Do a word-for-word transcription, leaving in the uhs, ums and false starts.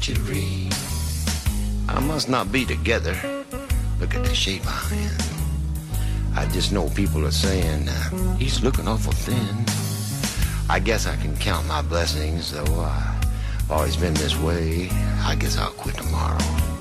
treachery. I must not be together. Look at the shape I'm in. I just know people are saying, uh, he's looking awful thin. I guess I can count my blessings, though I've always been this way. I guess I'll quit tomorrow.